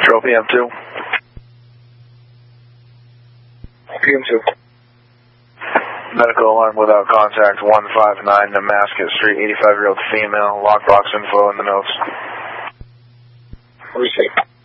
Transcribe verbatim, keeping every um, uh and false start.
Control P M two. P M two. Medical alarm without contact, one five nine Damascus Street, eighty-five-year-old female, lockbox info in the notes. Receive.